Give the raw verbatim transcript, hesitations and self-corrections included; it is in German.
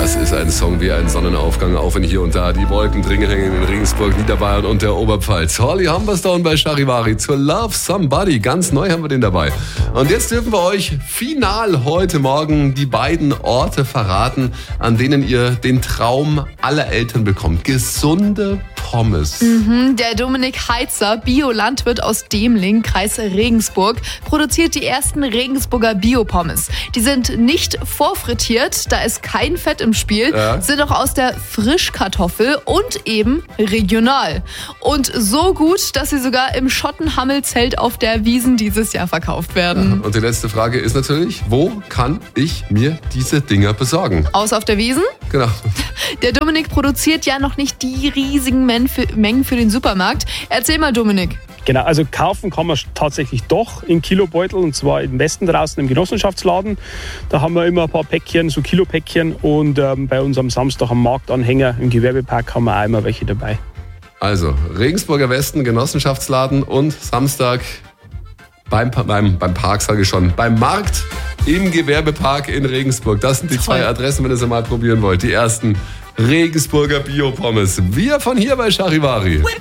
Das ist ein Song wie ein Sonnenaufgang, auch wenn hier und da die Wolken dringend hängen in Regensburg, Niederbayern und der Oberpfalz. Holly Humberstone bei Charivari zur Love Somebody. Ganz neu haben wir den dabei. Und jetzt dürfen wir euch final heute Morgen die beiden Orte verraten, an denen ihr den Traum aller Eltern bekommt. Gesunde Pommes. Mhm, der Dominik Heitzer, Biolandwirt aus Demling, Kreis Regensburg, produziert die ersten Regensburger Biopommes. Die sind nicht vorfrittiert, da ist kein Fett im Spiel, Ja. sind auch aus der Frischkartoffel und eben regional. Und so gut, dass sie sogar im Schottenhammelzelt auf der Wiesn dieses Jahr verkauft werden. Und die letzte Frage ist natürlich, wo kann ich mir diese Dinger besorgen? Aus auf der Wiesn? Genau. Der Dominik produziert ja noch nicht die riesigen Men- für- Mengen für den Supermarkt. Erzähl mal, Dominik. Genau, also kaufen kann man tatsächlich doch in Kilobeutel, und zwar im Westen draußen im Genossenschaftsladen. Da haben wir immer ein paar Päckchen, so Kilopäckchen, und ähm, bei uns am Samstag am Marktanhänger im Gewerbepark haben wir auch immer welche dabei. Also, Regensburger Westen, Genossenschaftsladen und Samstag beim, beim, beim Park, sage ich schon, beim Markt im Gewerbepark in Regensburg. Das sind die Toll. zwei Adressen, wenn ihr sie mal probieren wollt. Die ersten Regensburger Biopommes. Wir von hier bei Charivari.